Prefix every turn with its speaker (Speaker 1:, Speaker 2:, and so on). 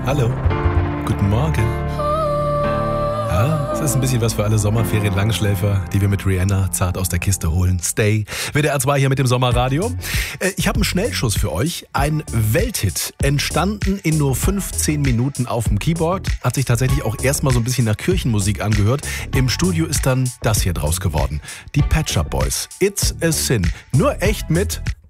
Speaker 1: Hallo, guten Morgen. Ja, es ist ein bisschen was für alle Sommerferien-Langschläfer, die wir mit Rihanna zart aus der Kiste holen. Stay. WDR 2 hier mit dem Sommerradio. Ich habe einen Schnellschuss für euch. Ein Welthit, entstanden in nur 15 Minuten auf dem Keyboard. Hat sich tatsächlich auch erstmal so ein bisschen nach Kirchenmusik angehört. Im Studio ist dann das hier draus geworden. Die Pet Shop Boys. It's a Sin. Nur echt mit